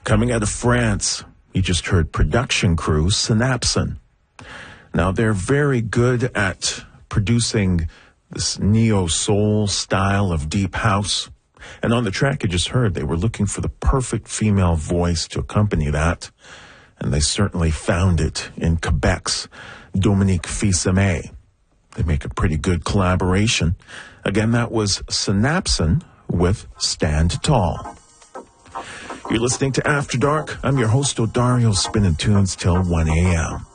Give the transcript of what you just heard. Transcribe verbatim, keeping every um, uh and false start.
Coming out of France, you just heard production crew Synapson. Now, they're very good at producing this neo-soul style of deep house. And on the track you just heard, they were looking for the perfect female voice to accompany that. And they certainly found it in Quebec's Dominique Fils-Aimé. They make a pretty good collaboration. Again, that was Synapson with Stand Tall. You're listening to After Dark. I'm your host, Odario, spinning tunes till one a.m.